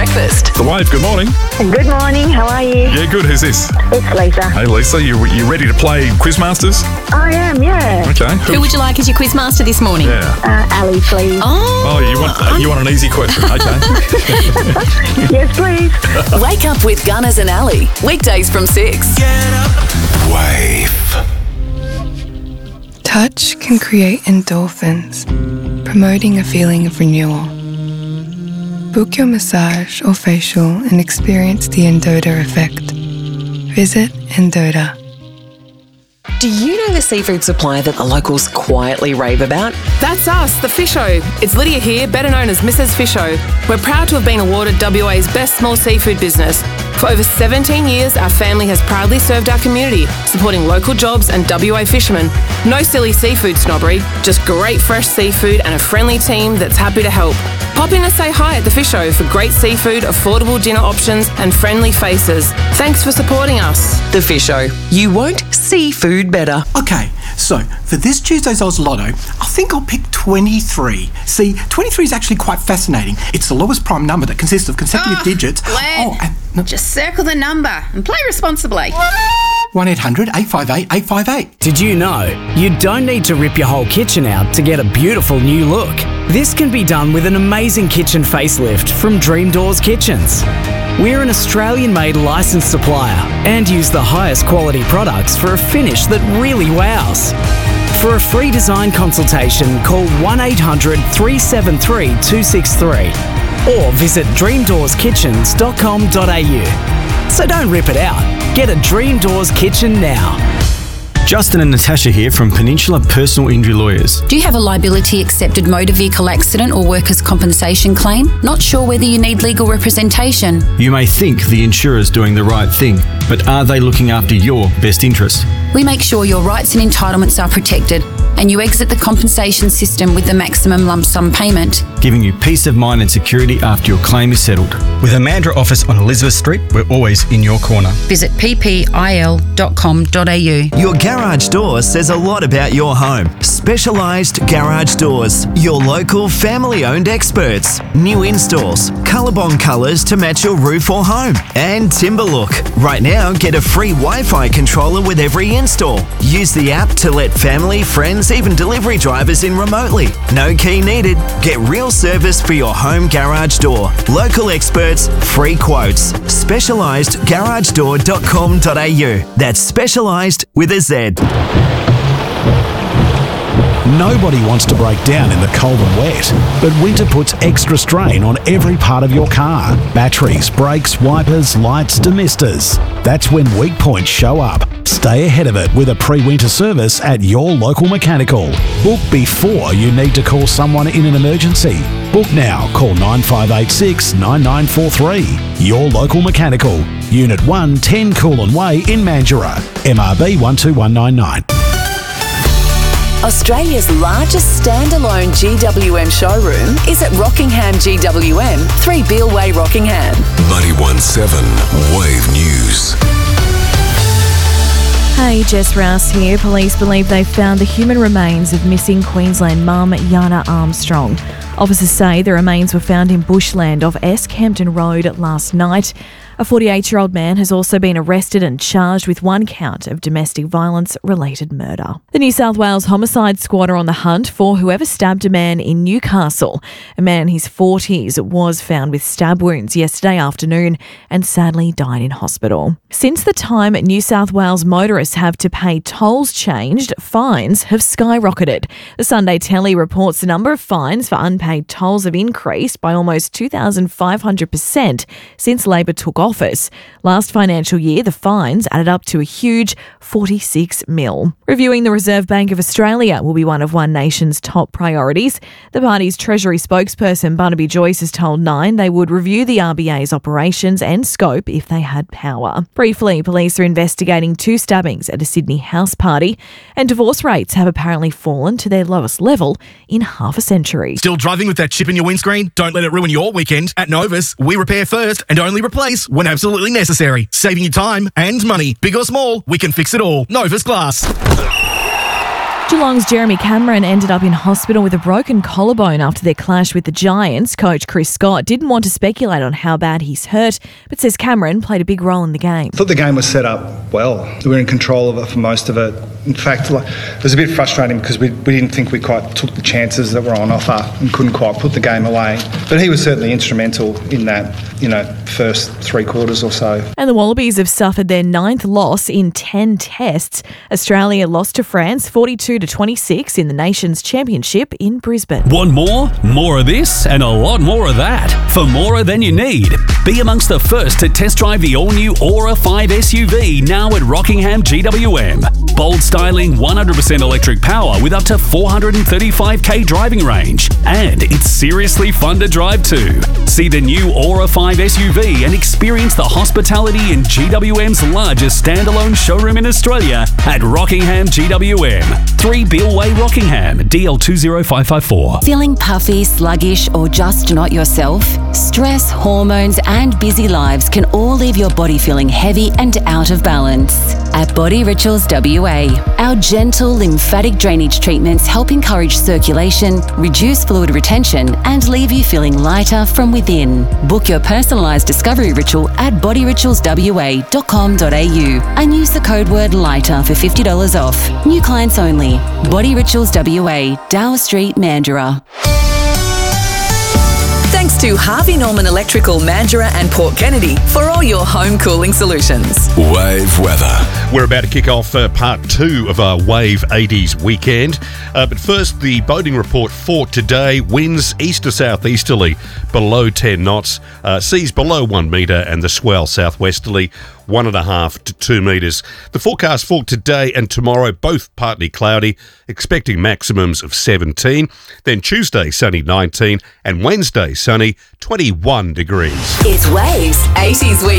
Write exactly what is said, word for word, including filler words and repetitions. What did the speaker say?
breakfast. The Wave, good morning. Good morning, how are you? Yeah, good. Who's this? It's Lisa. Hey, Lisa, you you ready to play Quizmasters? I am, yeah. Okay. Who would you like as your quizmaster this morning? Yeah. Uh, Ali, please. Oh, Oh, you want uh, you want an easy question? Okay. Yes, please. Wake up with Gunners and Ali. Weekdays from six. Wave. Touch can create endorphins, promoting a feeling of renewal. Book your massage or facial and experience the Endota effect. Visit Endota. Do you know the seafood supplier that the locals quietly rave about? That's us, the Fisho. It's Lydia here, better known as Missus Fisho. We're proud to have been awarded W A's Best Small Seafood Business. For over seventeen years, our family has proudly served our community, supporting local jobs and W A fishermen. No silly seafood snobbery, just great fresh seafood and a friendly team that's happy to help. Pop in and say hi at the Fisho for great seafood, affordable dinner options and friendly faces. Thanks for supporting us. The Fisho. You won't see food better. Okay, so for this Tuesday's Oz Lotto, I think I'll pick twenty-three. See, twenty-three is actually quite fascinating. It's the lowest prime number that consists of consecutive Oh, digits. Glenn, Oh, and no, just circle the number and play responsibly. one eight hundred eight five eight eight five eight. Did you know you don't need to rip your whole kitchen out to get a beautiful new look? This can be done with an amazing kitchen facelift from Dream Doors Kitchens. We're an Australian-made licensed supplier and use the highest quality products for a finish that really wows. For a free design consultation, call one eight hundred three seven three two six three or visit dream doors kitchens dot com dot a u. So don't rip it out. Get a Dream Doors kitchen now. Justin and Natasha here from Peninsula Personal Injury Lawyers. Do you have a liability accepted motor vehicle accident or workers' compensation claim? Not sure whether you need legal representation? You may think the insurer's doing the right thing, but are they looking after your best interest? We make sure your rights and entitlements are protected and you exit the compensation system with the maximum lump sum payment, giving you peace of mind and security after your claim is settled. With a Mandurah office on Elizabeth Street, we're always in your corner. Visit p p i l dot com dot a u. Your garage door says a lot about your home. Specialised Garage Doors, your local family-owned experts. New installs, Colorbond colours to match your roof or home, and Timber Look. Right now, get a free Wi-Fi controller with every install. Use the app to let family, friends, even delivery drivers in remotely. No key needed. Get real service for your home garage door. Local experts, free quotes. specialised garage door dot com dot a u. That's specialised with a Z. Nobody wants to break down in the cold and wet, but winter puts extra strain on every part of your car. Batteries, brakes, wipers, lights, demisters. That's when weak points show up. Stay ahead of it with a pre-winter service at your local mechanical. Book before you need to call someone in an emergency. Book now. Call nine five eight six nine nine four three. Your local mechanical. Unit one, ten Coolin Way in Mandurah. M R B one two one nine nine. Australia's largest standalone G W M showroom is at Rockingham G W M, three Beale Way, Rockingham. ninety-one point seven Wave News. Hey, Jess Rouse here. Police believe they found the human remains of missing Queensland mum Yana Armstrong. Officers say the remains were found in bushland off Esk Hampton Road last night. A forty-eight-year-old man has also been arrested and charged with one count of domestic violence-related murder. The New South Wales Homicide Squad are on the hunt for whoever stabbed a man in Newcastle. A man in his forties was found with stab wounds yesterday afternoon and sadly died in hospital. Since the time New South Wales motorists have to pay tolls changed, fines have skyrocketed. The Sunday Telly reports the number of fines for unpaid tolls have increased by almost two thousand five hundred percent since Labor took office. Office. Last financial year, the fines added up to a huge forty-six mil. Reviewing the Reserve Bank of Australia will be one of One Nation's top priorities. The party's Treasury spokesperson Barnaby Joyce has told Nine they would review the R B A's operations and scope if they had power. Briefly, police are investigating two stabbings at a Sydney house party, and divorce rates have apparently fallen to their lowest level in half a century. Still driving with that chip in your windscreen? Don't let it ruin your weekend. At Novus, we repair first and only replace when absolutely necessary. Saving you time and money. Big or small, we can fix it all. Novus Glass. Geelong's Jeremy Cameron ended up in hospital with a broken collarbone after their clash with the Giants. Coach Chris Scott didn't want to speculate on how bad he's hurt, but says Cameron played a big role in the game. I thought the game was set up well. We were in control of it for most of it. In fact, like, it was a bit frustrating because we, we didn't think we quite took the chances that were on offer and couldn't quite put the game away. But he was certainly instrumental in that, you know, first three quarters or so. And the Wallabies have suffered their ninth loss in ten tests. Australia lost to France forty-two to twenty-six in the Nations Championship in Brisbane. Want more? More of this and a lot more of that. For more than you need, be amongst the first to test drive the all-new Aura five S U V now at Rockingham G W M. Bold styling, one hundred percent electric power with up to four hundred thirty-five k driving range. And it's seriously fun to drive too. See the new Aura five S U V and experience the hospitality in G W M's largest standalone showroom in Australia at Rockingham G W M. three Beale Way, Rockingham, D L two zero five five four. Feeling puffy, sluggish, or just not yourself? Stress, hormones, and busy lives can all leave your body feeling heavy and out of balance. At Body Rituals W A, our gentle lymphatic drainage treatments help encourage circulation, reduce fluid retention, and leave you feeling lighter from within. Book your personalised discovery ritual at body rituals w a dot com dot a u and use the code word LIGHTER for fifty dollars off. New clients only. Body Rituals W A, Dower Street, Mandurah. Thanks to Harvey Norman Electrical, Mandurah and Port Kennedy for all your home cooling solutions. Wave weather. We're about to kick off uh, part two of our Wave eighties weekend. Uh, but first, the boating report for today. Winds east to southeasterly below ten knots. Uh, seas below one metre and the swell southwesterly one and a half to two metres. The forecast for today and tomorrow, both partly cloudy, expecting maximums of seventeen. Then Tuesday, sunny nineteen, and Wednesday, sunny twenty-one degrees. It's Waves eighties Week.